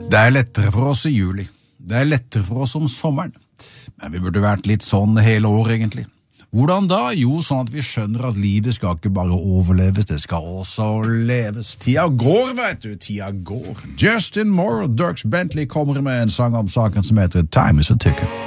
Det er lettere for oss i juli. Det er lettere for oss om sommeren. Men vi burde vært litt sånn hele året, egentlig. Hvordan da? Jo, sånn at vi skjønner at livet skal ikke bare overleves, det skal også leves. Tida går, vet du, tida går. Justin Moore og Dierks Bentley kommer med en sang om saken som heter Time is a Ticking.